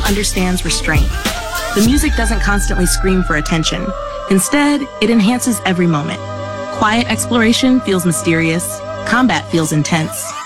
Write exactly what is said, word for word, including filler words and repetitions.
understands restraint. The music doesn't constantly scream for attention. Instead, it enhances every moment. Quiet exploration feels mysterious. Combat feels intense.